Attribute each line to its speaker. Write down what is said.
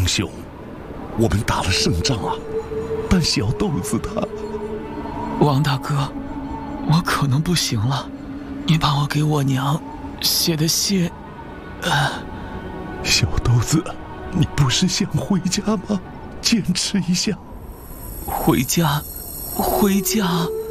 Speaker 1: 王兄，我们打了胜仗啊，但小豆子他……
Speaker 2: 王大哥，我可能不行了，你把我给我娘写的信……
Speaker 1: 小豆子，你不是想回家吗？坚持一下。
Speaker 2: 回家。